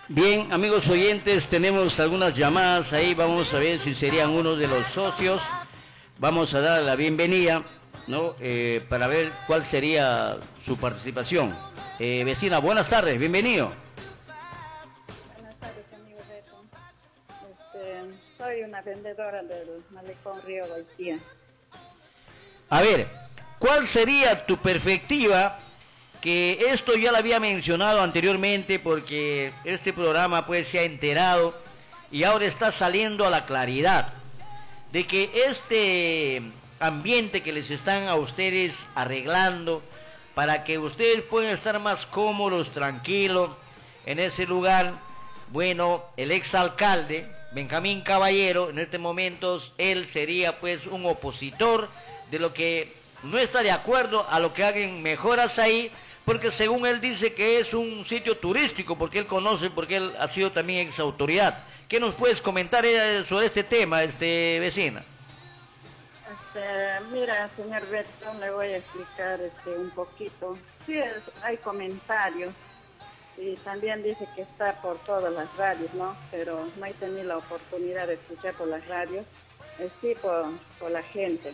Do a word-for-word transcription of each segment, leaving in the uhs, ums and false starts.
Bien, amigos oyentes, tenemos algunas llamadas ahí, vamos a ver si serían uno de los socios. Vamos a dar la bienvenida, ¿no? Eh, para ver cuál sería su participación. Eh, vecina, buenas tardes, bienvenido. Buenas tardes, amigo Beto. Este, soy una vendedora del Malecón Río Guaitía. A ver, ¿cuál sería tu perspectiva? Que esto ya lo había mencionado anteriormente porque este programa pues se ha enterado y ahora está saliendo a la claridad de que este ambiente que les están a ustedes arreglando para que ustedes puedan estar más cómodos, tranquilos en ese lugar, bueno, el exalcalde Benjamín Caballero, en este momento él sería pues un opositor de lo que no está de acuerdo a lo que hagan mejoras ahí, porque según él dice que es un sitio turístico, porque él conoce, porque él ha sido también ex autoridad. ¿Qué nos puedes comentar eh, sobre este tema, este vecina? Este, mira, señor Beto, le voy a explicar este, un poquito. Sí, es- hay comentarios y también dice que está por todas las radios, ¿no? Pero no he tenido la oportunidad de escuchar por las radios, eh, sí por, por la gente.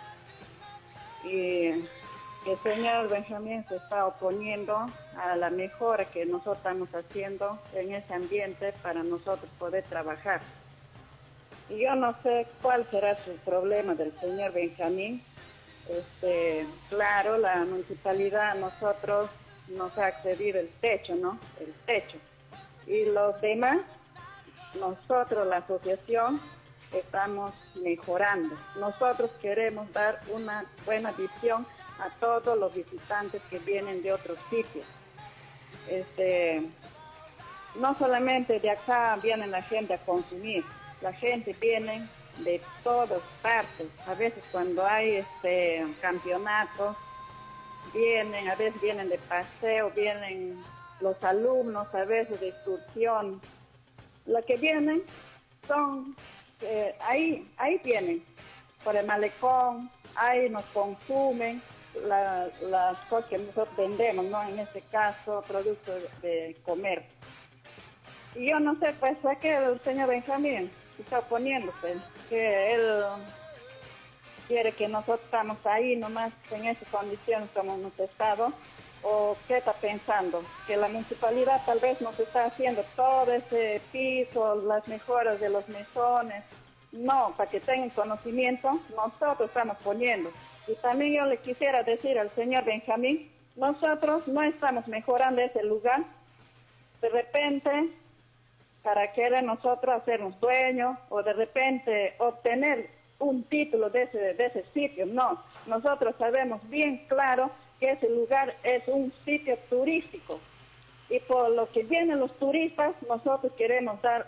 Y el señor Benjamín se está oponiendo a la mejora que nosotros estamos haciendo en ese ambiente para nosotros poder trabajar. Y yo no sé cuál será su problema del señor Benjamín. Este, claro, la municipalidad a nosotros nos ha accedido el techo, ¿no? El techo. Y los demás, nosotros, la asociación, estamos mejorando. Nosotros queremos dar una buena visión a todos los visitantes que vienen de otros sitios. Este, no solamente de acá viene la gente a consumir, la gente viene de todas partes. A veces cuando hay este campeonatos, vienen, a veces vienen de paseo, vienen los alumnos, a veces de excursión. Los que vienen son, eh, ahí, ahí vienen, por el malecón, ahí nos consumen la- las cosas que nosotros vendemos, ¿no? En este caso, productos de comer. Y yo no sé, pues, es que el señor Benjamín está oponiéndose, que él quiere que nosotros estamos ahí nomás en esas condiciones como hemos estado, o qué está pensando, que la municipalidad tal vez nos está haciendo todo ese piso, las mejoras de los mesones. No, para que tengan conocimiento, nosotros estamos poniendo. Y también yo le quisiera decir al señor Benjamín, nosotros no estamos mejorando ese lugar. De repente, para querer nosotros hacernos dueños o de repente obtener un título de ese, de ese sitio. No, nosotros sabemos bien claro que ese lugar es un sitio turístico y por lo que vienen los turistas nosotros queremos dar